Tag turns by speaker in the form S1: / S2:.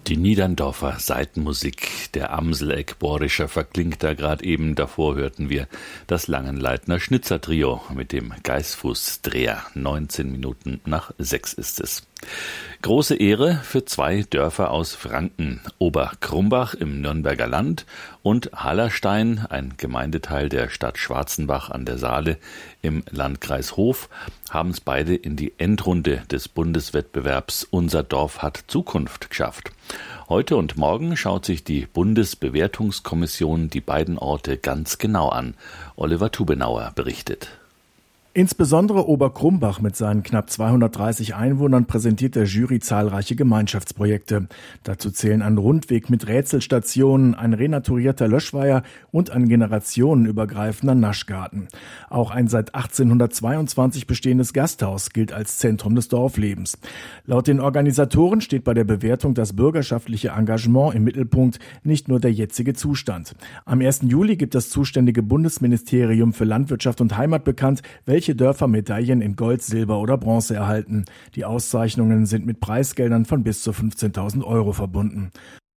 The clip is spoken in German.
S1: Die Niederndorfer Saitenmusik der Amseleck-Borischer verklingt da gerade eben. Davor hörten wir das Langenleitner Schnitzer-Trio mit dem Geißfuß-Dreher. 19 Minuten nach 6 ist es. Große Ehre für zwei Dörfer aus Franken. Oberkrumbach im Nürnberger Land und Hallerstein, ein Gemeindeteil der Stadt Schwarzenbach an der Saale im Landkreis Hof, haben es beide in die Endrunde des Bundeswettbewerbs Unser Dorf hat Zukunft geschafft. Heute und morgen schaut sich die Bundesbewertungskommission die beiden Orte ganz genau an. Oliver Tubenauer berichtet.
S2: Insbesondere Oberkrumbach mit seinen knapp 230 Einwohnern präsentiert der Jury zahlreiche Gemeinschaftsprojekte. Dazu zählen ein Rundweg mit Rätselstationen, ein renaturierter Löschweiher und ein generationenübergreifender Naschgarten. Auch ein seit 1822 bestehendes Gasthaus gilt als Zentrum des Dorflebens. Laut den Organisatoren steht bei der Bewertung das bürgerschaftliche Engagement im Mittelpunkt, nicht nur der jetzige Zustand. Am 1. Juli gibt das zuständige Bundesministerium für Landwirtschaft und Heimat bekannt, welche Dörfer Medaillen in Gold, Silber oder Bronze erhalten. Die Auszeichnungen sind mit Preisgeldern von bis zu 15.000 € verbunden.